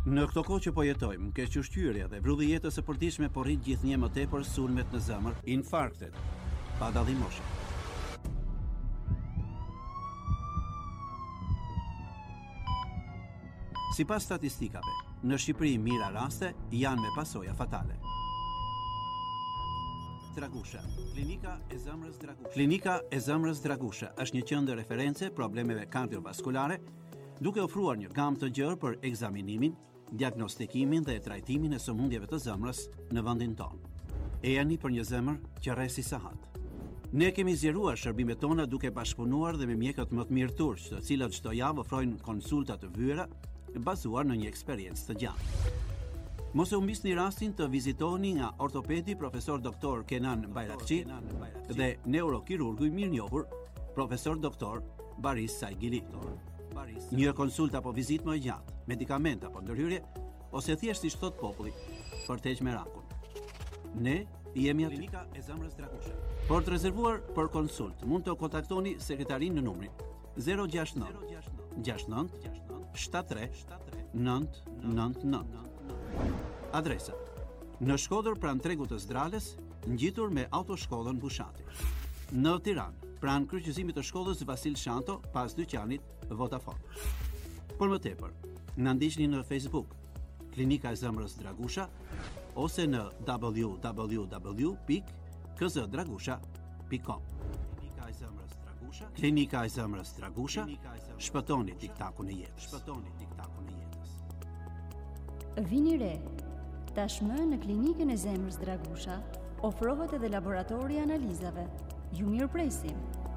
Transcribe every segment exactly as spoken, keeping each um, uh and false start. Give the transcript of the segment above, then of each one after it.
Në këto kohë që po jetojmë, kequshqyrja dhe vrulli jetës së përditshme po rrit gjithnjë më tepër sulmet në zemër, infarktet, pa dallim moshe. Sipas statistikave, në Shqipëri mira raste janë me pasoja fatale. Dragusha, klinika e zemrës Dragusha. Klinika e zemrës Dragusha është një qendër referencë problemeve kardiovaskulare, duke ofruar një gamë të gjerë për ekzaminimin, diagnostikimin dhe trajtimin e sëmundjeve të zemrës në vendin tonë. Ejani për një zemër që rresi sahat. Ne kemi zgjeruar shërbimet tona duke bashkëpunuar dhe me mjekët më të mirë turq, të cilët çdo javë ofrojnë konsulta të vyera bazuar në një eksperiencë të gjatë. Mos e humbisni rastin të vizitoni nga ortopedi profesor doktor Kenan Bayrakçi dhe neurokirurgu i mirënjohur profesor doktor Baris Saigili. Një konsultë apo vizitë më e gjatë, medikament apo ndërhyrje, ose thjesht si thot populli, për të heqë merakun. Ne jemi aty. Klinika e zemrës Dragusha. Por të rezervuar për konsult, mund të kontaktoni sekretarin në numrin zero gjasht nëntë gjasht nëntë shtatëdhjetë tre nëntë nëntë nëntë. Adresa: në Shkodër pranë tregut të Zdrales, ngjitur me autoshkollën Bushati. Në Tiranë, pranë kryqëzimit të shkollës Vasil Shanto, pas dyqanit Vodafone. Për më tepër, na ndiqni në Facebook, Klinika e zemrës Dragusha, ose në w w w pikë k z dragusha pikë com. Klinika e zemrës Dragusha, Klinika e zemrës Dragusha, shpëtoni tiktakun e jetës. Shpëtoni tiktakun e jetës. Vini re. Tashmë në Klinikën e zemrës Dragusha ofrohet edhe laboratori i analizave. Ju mirëpresim.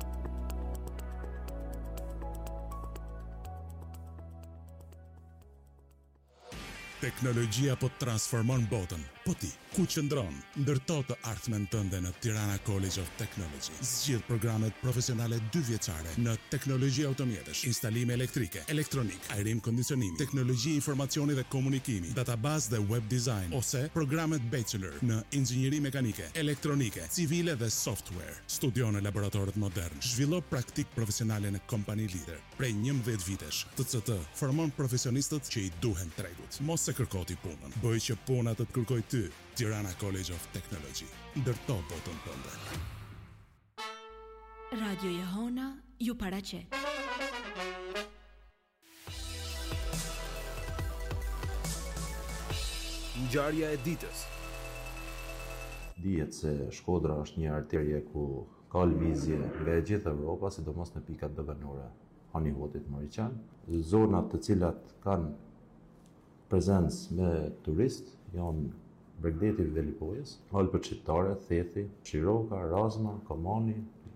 Teknologjia po transformon botën. Po ti, ku qëndron? Ndërto të ardhmen tënde në Tirana College of Technology. Zgjidh programet profesionale dy vjeçare në teknologji automjetësh, instalime elektrike, elektronik, ajrim kondicionimi, teknologji informacioni dhe komunikimi, database dhe web design, ose programet bachelor në inxhinieri mekanike, elektronike, civile dhe software. Studio në laboratorët modern. Zhvillo praktik profesionale në kompani lider. Prej njëmbëdhjetë vitesh, T C T formon profesionistët që i duhen tregut. Mos se kërkoti punën. Bëj që puna të të kërkoj ty. Tirana College of Technology. Ndërto botën tënde. Radio Jehona ju paraqet. Ngjarja e ditës. Dihet se Shkodra është një arterje ku ka lëvizje nga e gjithë Evropa, sidomos në pikat dëvënore Hanihotit Mauriqan. Zonat të cilat kanë prezencë me turist janë Bregdeti Velipojës, Alpët Shqiptare, Thethi, Shiroka, Razma, Komani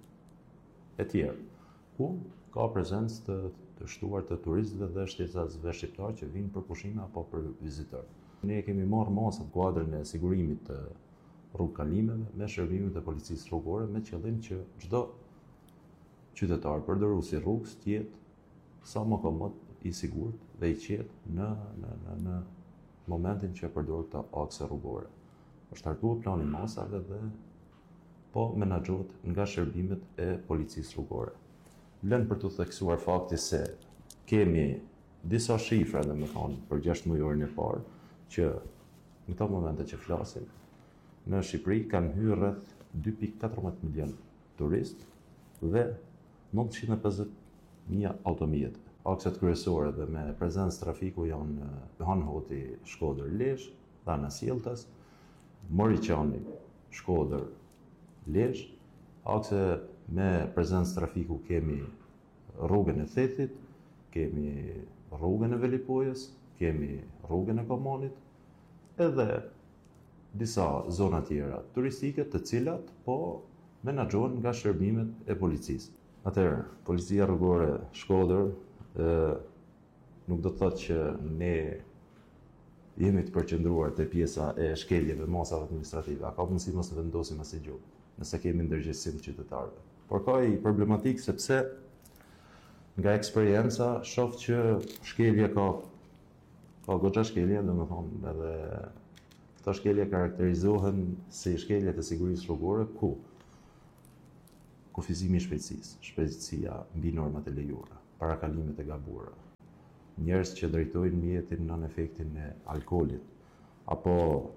e tjerë, ku ka prezencë të, të shtuar të turistëve dhe shtetësve shqiptarë që vinë për pushime apo për vizitor. Ne kemi marrë masën kuadrën e sigurimit të rrugëkalimeve me shërbimet e policisë rrugore me qëllim që çdo qytetar përdorësi rrugës të jetë sa më komod, i sigurt dhe i qetë në në në, në momentin që përdor këta akse rrugore. Është startuar plani masave dhe po menaxhohet nga shërbimet e policisë rrugore. Lën për të theksuar fakti se kemi disa shifra, domethënë për gjashtë mujorin e parë, që në këto momente që flasim, në Shqipëri kanë hyrë rreth dy pikë katërmbëdhjetë milion turistë dhe nëntëqind e pesëdhjetë mijë automjete. Akset kryesore dhe me prezencë trafiku janë Hanhoti, Shkodër, Lezhë, Dhana Sjelltas, Mauriqani, Shkodër, Lezhë. Akse me prezencë trafiku kemi rrugën e Thethit, kemi rrugën e Velipojës, kemi rrugën e Komanit, edhe disa zona tjera turistike të cilat po menaxhohen nga shërbimet e policisë. Atëherë, policia rrugore Shkodër e, nuk do të thotë që ne jemi të përqendruar te pjesa e shkeljeve, masave administrative. A ka mundësi mos të vendosim asnjë gjë, nëse kemi ndërgjegjësim të qytetarëve. Por ka i problematik sepse nga eksperienca shoh që shkelje ka ka goxha shkelje, domethënë edhe këto shkelje karakterizohen si shkeljet e sigurisë rrugore ku kufizimi i shpejtësisë, shpejtësia mbi normat e lejuara, parakalimet e gabuara, njerëz që drejtojnë mjetin nën efektin e alkoolit, apo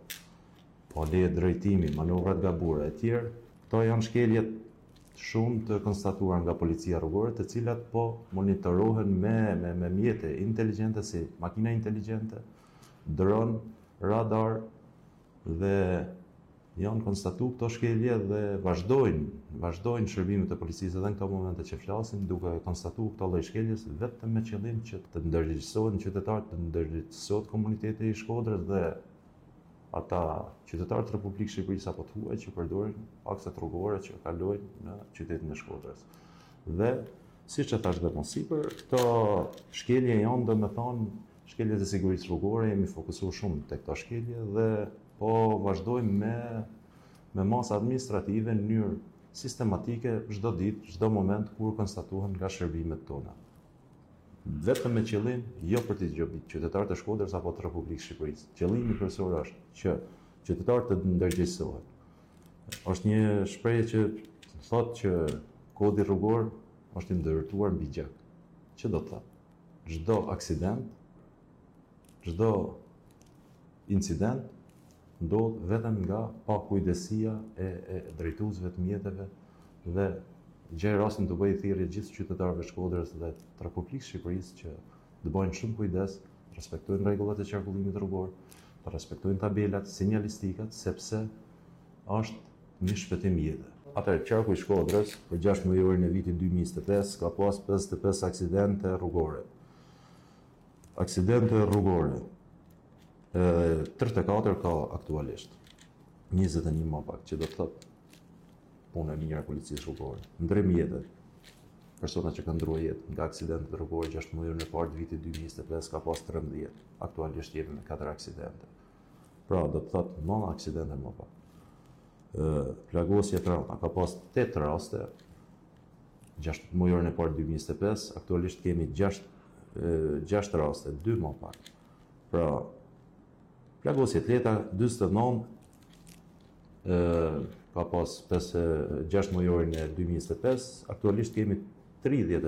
po leje drejtimi, manovrat gabure e tjerë, këto janë shkeljet shumë të konstatuar nga policia rrugore, të cilat po monitorohen me, me, me mjete inteligjente si makina inteligjente, dron, radar, dhe janë konstatu këto shkelje dhe vazhdojnë, vazhdojnë shërbimet e policisë edhe në këto momente që flasin, duke konstatu këto lloj shkeljes vetëm me qëllim që të ndërgjegjësohen qytetarët, të ndërgjegjësohet komuniteti i Shkodrës dhe ata qytetarët e Republikës së Shqipërisë apo të huaj që përdorin akset rrugore që kalojnë në qytetin e Shkodrës. Dhe siç e thash dhe më sipër, këto shkelje janë domethënë shkeljet e sigurisë rrugore, jemi fokusuar shumë tek këto shkelje dhe po vazhdojmë me, me masa administrative në mënyrë sistematike çdo ditë, çdo moment kur konstatuhen nga shërbimet tona. Vetëm me qëllim, jo për të gjobit qytetarët e Shkodrës apo të Republikës së Shqipërisë. Qëllimi kryesor është që qytetarët të ndërgjegjësohen. Është një shprehje që thotë që kodi rrugor është i ndërtuar mbi gjak. Që do të thotë? Çdo aksident, çdo incident ndodh vetëm nga pakujdesia e, e drejtuesve të mjeteve dhe gjej rastin të bëjë thirrje gjithë qytetarëve të Shkodrës dhe të Republikës së Shqipërisë që të bëjnë shumë kujdes, të respektojnë rregullat e qarkullimit rrugor, të respektojnë tabelat, sinjalistikat, sepse është një shpëtim jete. Atëherë qarku i Shkodrës për gjashtë mujorin e vitit dy mijë e njëzet e pesë ka pas pesëdhjetë e pesë aksidente rrugore. Aksidente rrugore. tridhjetë e katër ka aktualisht. njëzet e një më pak, që do të thotë punë e mirë e policisë rrugore. Ndrim jetë. Persona që kanë ndruar jetë nga aksidentet rrugore gjashtë muajin e parë të vitit dy mijë e njëzet e pesë ka pas trembëdhjetë. Aktualisht jemi me katër aksidente. Pra, do të thotë nëntë aksidente më pak. Ë, plagosje traumë ka pas tetë raste gjashtë muajin e parë dy mijë e njëzet e pesë, aktualisht kemi gjashtë raste, dy më pak. Pra, plagosje të lehta dyzet e nëntë ë ka pas gjashtë mujorin e dy mijë e njëzet e pesë, aktualisht kemi tridhjetë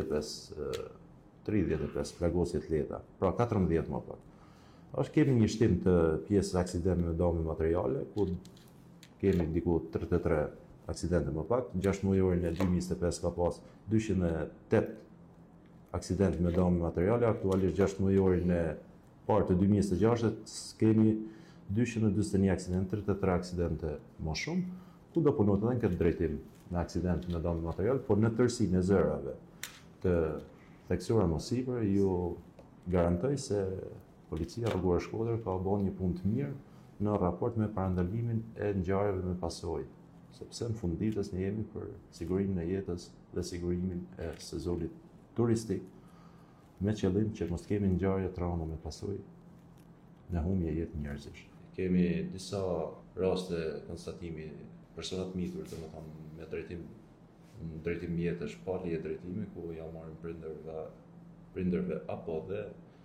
e pesë plagosje të lehta, pra katërmbëdhjetë më pak. Është kemi një shtim të pjesës aksidente me dëme materiale, ku kemi diku tridhjetë e tre aksidente më pak, gjashtë mujorin e dy mijë e njëzet e pesë ka pas dyqind e tetë aksidente me dëme materiale, aktualisht gjashtë mujorin e parë të dy mijë e njëzet e gjashtë kemi dyqind e dyzet e një aksidente, tridhjetë e tre aksidente më shumë, ku do punohet edhe në këtë drejtim me aksidente me dëme material, por në tërësinë e zërave të theksuara më sipër, ju garantoj se Policia Rrugore e Shkodrës ka bërë një punë të mirë në raport me parandalimin e ngjarjeve me pasojë, sepse në fund ditës ne jemi për sigurimin e jetës dhe sigurimin e sezonit turistik, me qëllim që mos kemi ngjarje trauma me pasojë në humbje jetë njerëzish. Kemi disa raste konstatimi persona të mitur, domethënë me drejtim në drejtim mjetësh pa leje drejtimi, ku ja marrin prindërve, prindërve apo dhe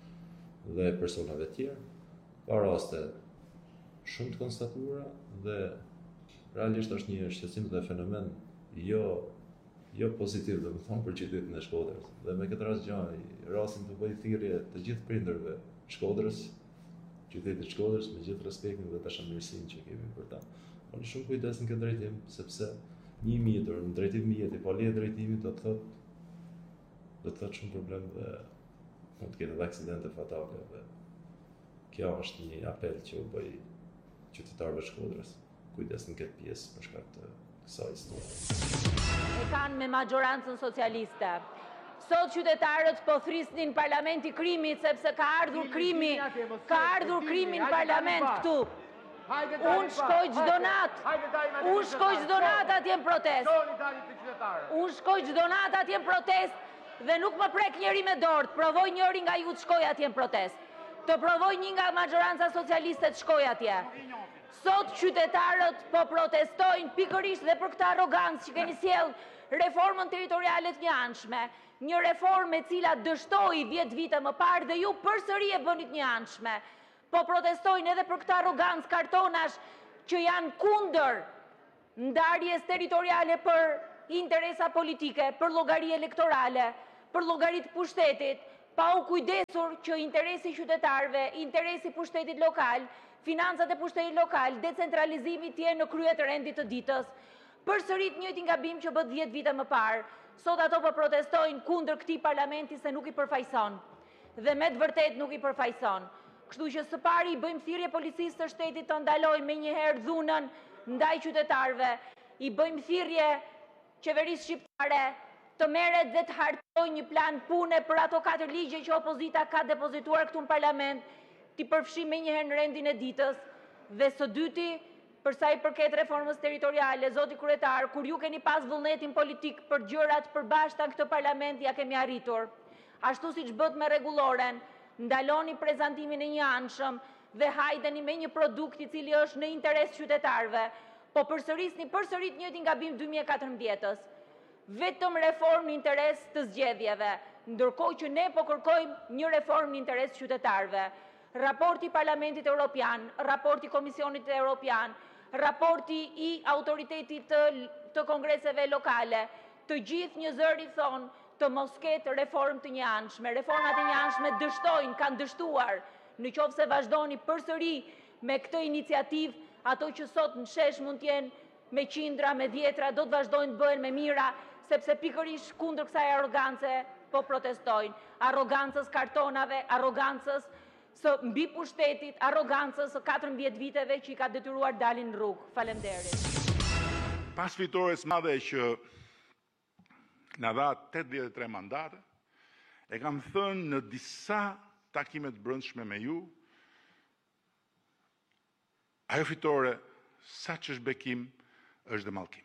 dhe personave tjerë. Ka raste shumë të konstatuara dhe realisht është një shqetësim dhe fenomen jo jo pozitiv, domethënë për qytetin e Shkodrës. Dhe me këtë rast gjaj, rastin të bëj thirrje të gjithë prindërve Shkodrës, qytetit të Shkodrës, me gjithë respektin dhe dashamirësinë që kemi për ta. Keni shumë kujdes në këtë drejtim, sepse një mitur në drejtim mjeti, pa leje drejtimi do të thotë do të thotë shumë problem dhe mund të ketë edhe aksidente fatale dhe kjo është një apel që u bëj qytetarëve të Shkodrës. Kujdes në këtë pjesë për shkak të kësaj histori. E kanë me majorancën socialiste. Sot qytetarët po thrisnin parlamenti krimit sepse ka ardhur krimi, ka ardhur krimi në parlament këtu. Unë shkoj çdo natë, unë shkoj çdo natë atje në protest. Unë shkoj çdo natë atje në protest dhe nuk më prek njëri me dorë, provoj njëri nga ju të shkoj atje në protest. Të provoj një nga majoranca socialiste të shkoj atje. Sot qytetarët po protestojnë pikërisht dhe për këtë arrogancë që keni sjellë reformën territoriale të njëanshme, një reformë e cila dështoi dhjetë vite më parë dhe ju përsëri e bënit njëanshme. Po protestojnë edhe për këtë arrogancë kartonash që janë kundër ndarjes territoriale për interesa politike, për llogari elektorale, për llogarit pushtetit, pa u kujdesur që interesi qytetarëve, interesi pushtetit lokal, financat e pushtetit lokal, decentralizimi të jenë në krye të rendit të ditës. Përsërit njëjtin gabim që bët dhjetë vite më parë. Sot ato po protestojnë kundër këtij parlamenti se nuk i përfaqëson. Dhe me të vërtet nuk i përfaqëson. Kështu që së pari i bëjmë thirrje policisë të shtetit të ndalojnë menjëherë dhunën ndaj qytetarëve. I bëjmë thirrje qeverisë shqiptare të merret dhe të hartojë një plan pune për ato katër ligje që opozita ka depozituar këtu në parlament, t'i përfshijë menjëherë në rendin e ditës. Dhe së dyti, për sa i përket reformës territoriale, zoti kryetar, kur ju keni pas vullnetin politik për gjërat përbashkëta në këtë parlament, ja kemi arritur. Ashtu siç bët me rregulloren, ndaloni prezantimin e një anshëm dhe hajdeni me një produkt i cili është në interes qytetarëve, po përsërisni përsërit njëjtin gabim dy mijë e katërmbëdhjetës. Vetëm reformë në interes të zgjedhjeve, ndërkohë që ne po kërkojmë një reformë në interes qytetarëve. Raporti Parlamentit Evropian, raporti Komisionit Evropian, raporti i autoritetit të, të kongreseve lokale, të gjithë një zëri thonë të mos ketë reformë të njëanshme. Reformat e njëanshme dështojnë, kanë dështuar, në qoftë se vazhdoni përsëri me këtë iniciativë, ato që sot në shesh mund t'jenë me qindra, me dhjetra, do të vazhdojnë të bëhen me mira, sepse pikërisht kundër kësaj arrogance po protestojnë. Arrogancës kartonave, arrogancës së mbi pushtetit, arrogancës së katërmbëdhjetë viteve që i ka detyruar dalin në rrugë. Faleminderit. Pas fitores madhe që na dha tetëdhjetë e tre mandate, e kam thënë në disa takime të brendshme me ju, ajo fitore, sa që është bekim, është dhe mallkim.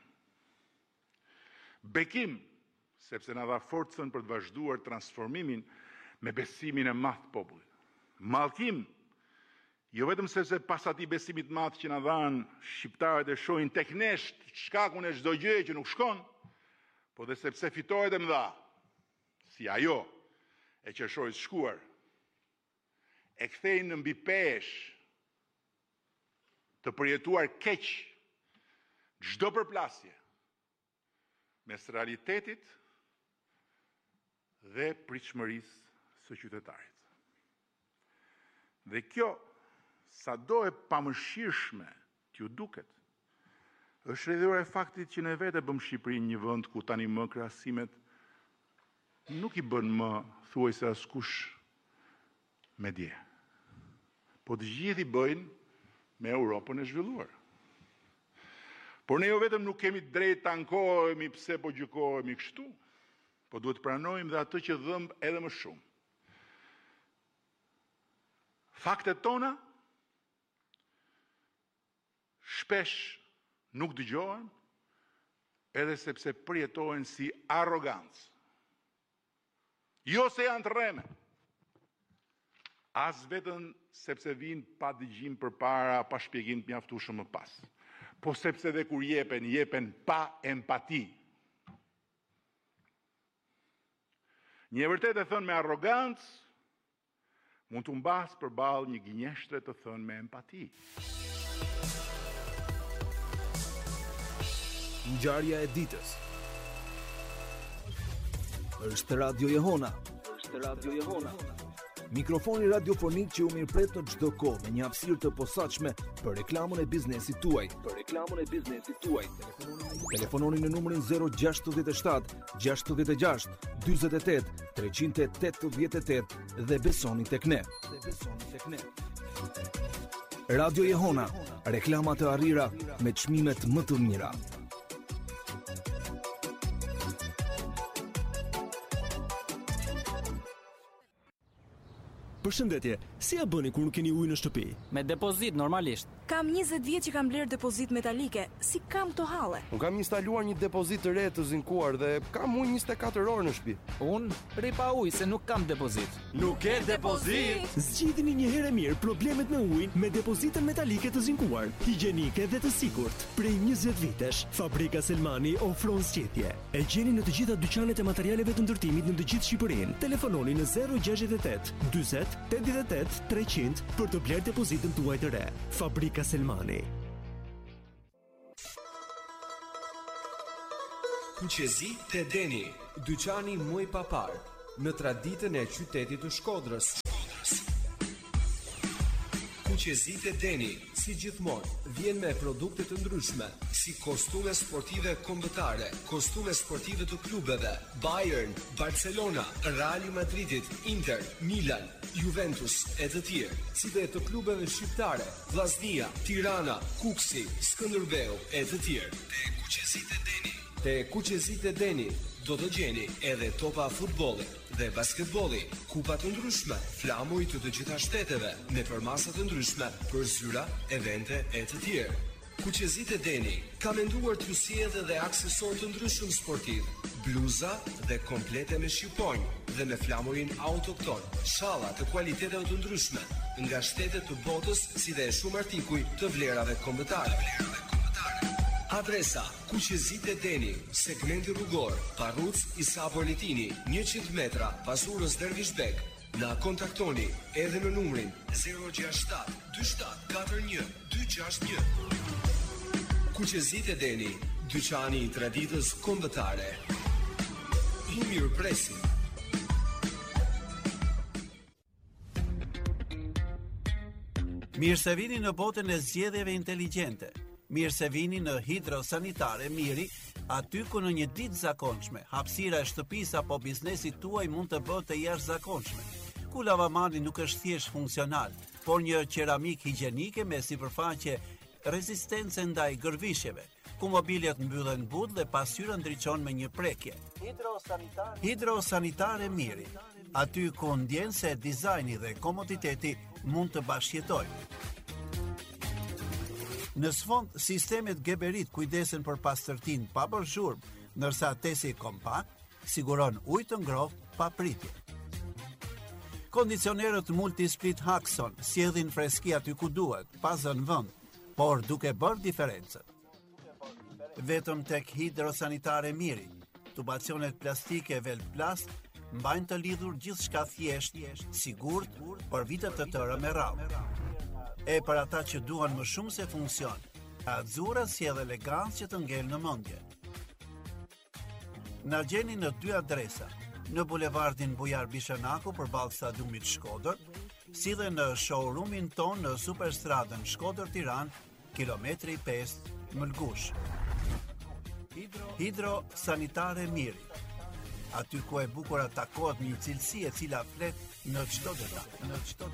Bekim, sepse na dha forcën për të vazhduar transformimin me besimin e madh të popullit. Mallkim, jo vetëm sepse pas atij besimit të madh që na dhanë shqiptarët e shohin tek ne shkakun e çdo gjëje që nuk shkon, po dhe sepse fitoret e mëdha, si ajo e qershorit shkuar, e kthejnë në mbi pesh të përjetuar keq çdo përplasje mes realitetit dhe pritshmërisë së qytetarit. Dhe kjo, sado e pamëshirshme t'ju duket, është rrjedhore e faktit që ne vetë bëm Shqipërinë një vend ku tani më krahasimet nuk i bën më thuajse askush me dje. Po të gjithë i bëjnë me Europën e zhvilluar. Por ne jo vetëm nuk kemi drejt të ankohemi pse po gjykohemi kështu, po duhet pranojmë dhe atë që dhëmb edhe më shumë. Faktet tona shpesh nuk dëgjohen, edhe sepse përjetohen si arrogancë. Jo se janë të rreme, as vetëm sepse vinë pa dëgjim përpara, pa shpjegim të mjaftueshëm më pas, po sepse dhe kur jepen, jepen pa empati. Një e vërtet e thënë me arrogancë, mund të mbas përballë një gënjeshtre të thënë me empati. Ngjarja e ditës. Është Radio Jehona. Është Radio Jehona. Mikrofoni radiofonik që u mirëpret në çdo kohë me një hapësirë të posaçme për reklamën e biznesit tuaj. Për reklamën e biznesit tuaj. Telefononi në numrin zero gjasht shtat, gjasht gjasht, dyzet e tetë, treqind e tetëdhjetë e tetë dhe besoni tek ne. Dhe besoni tek ne. Radio Jehona, reklama të arrira me çmimet më të mira. Përshëndetje, si ja bëni kur nuk keni ujë në shtëpi? Me depozit normalisht. Kam njëzet vjet që kam bler depozit metalike. Si kam to halle? Unë kam instaluar një depozit të re të zinkuar dhe kam ujë njëzet e katër orë në shtëpi. Unë rri pa ujë se nuk kam depozit. Nuk ke depozit? Zgjidhni një herë mirë problemet me ujin me depozitën metalike të zinkuar, higjienike dhe të sigurt. Prej njëzet vitesh, fabrika Selmani ofron zgjedhje. E gjeni në të gjitha dyqanet e materialeve të ndërtimit në të gjithë Shqipërinë. Telefononi në zero gjasht e tetë, dyzet, tetëdhjetë e tetë, treqind për të bler depozitën tuaj të re. Fabrika Selmani. Qezi te Deni, dyqani muj papar. në traditën e qytetit të Shkodrës. Kuqezite Deni, si gjithmonë, vjen me produkte të ndryshme, si kostume sportive kombëtare, kostume sportive të klubeve, Bayern, Barcelona, Real Madridit, Inter, Milan, Juventus e të tjerë, si dhe të klubeve shqiptare, Vllaznia, Tirana, Kuksi, Skënderbeu e të tjerë. Te Kuqezite Deni. Te Kuqezite Deni do të gjeni edhe topa futbolli dhe basketbolli, kupa të ndryshme, flamuj të të gjitha shteteve, me përmasa të ndryshme për zyra, evente e të tjerë. Kuqezite Deni ka menduar t'ju sjellë edhe aksesor të ndryshëm sportiv, bluza dhe komplete me shqiponjë dhe me flamurin autokton, shalla të kualiteteve të ndryshme nga shtetet të botës, si dhe shumë artikuj të vlerave kombëtare. Adresa: Kuqezite Deni, segmenti rrugor, Parruc Isa Politini, njëqind metra pas urës Dervishbek. Na kontaktoni edhe në numrin zero gjasht shtat dy shtat katër një dy gjasht një. Kuqezite Deni, dyqani i traditës kombëtare. I mirëpresim. Mirë se vini në botën e zgjedhjeve inteligjente. Mirë se vini në Hidrosanitare Miri, aty ku në një ditë zakonshme, hapësira e shtëpisë apo biznesit tuaj mund të bëhet e jashtëzakonshme. Ku lavamani nuk është thjesht funksional, por një qeramik higjienike me sipërfaqe rezistence ndaj gërvishjeve, ku mobiljet mbyllen but dhe pasqyra ndriçon me një prekje. Hidrosanitare, Hidrosanitare Miri, aty ku ndjen se dizajni dhe komoditeti mund të bashkëjetojnë. Në sfond, sistemet Geberit kujdesen për pastërtin pa bërë zhurmë, ndërsa tesi kompakt siguron ujë të ngrohtë pa pritje. Kondicionerët Multisplit Haxon sjellin freski aty ku duhet, pa zënë vend, por duke bërë diferencën. Vetëm tek Hidrosanitare Miri, tubacionet plastike Velplast mbajnë të lidhur gjithçka thjesht, sigurt për vite të tëra me radhë. E për ata që duan më shumë se funksion, Azura sjell elegancë që të ngel në mendje. Na gjeni në dy adresa, në bulevardin Bujar Bishanaku përballë stadiumit Shkodër, si dhe në showroomin ton në Superstradën Shkodër-Tiranë, kilometri pesë, Mëlgush. Hidrosanitare Miri, aty ku e bukur takohet një cilësi e cila flet në çdo detaj, në çdo